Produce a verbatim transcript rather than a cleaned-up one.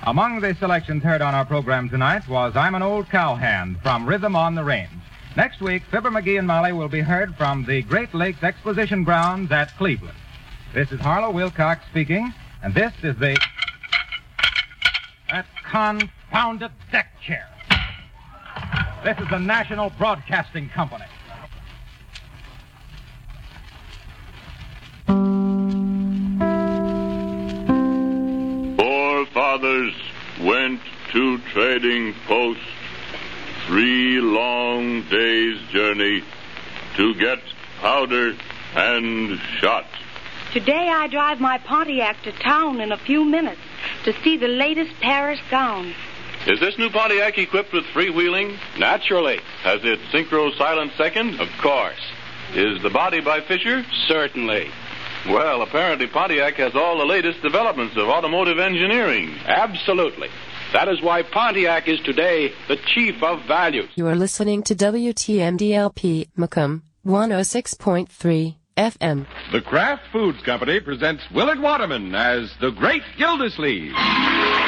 Among the selections heard on our program tonight was I'm an Old Cowhand from Rhythm on the Range. Next week, Fibber McGee and Molly will be heard from the Great Lakes Exposition Grounds at Cleveland. This is Harlow Wilcox speaking, and this is the... That confounded deck chair. This is the National Broadcasting Company. Forefathers went to trading post, three long days' journey to get powder and shot. Today I drive my Pontiac to town in a few minutes to see the latest Paris gown. Is this new Pontiac equipped with freewheeling? Naturally. Has it synchro silent second? Of course. Is the body by Fisher? Certainly. Well, apparently Pontiac has all the latest developments of automotive engineering. Absolutely. That is why Pontiac is today the chief of values. You are listening to W T M D L P Macomb one oh six point three F M. The Kraft Foods Company presents Willard Waterman as the Great Gildersleeve.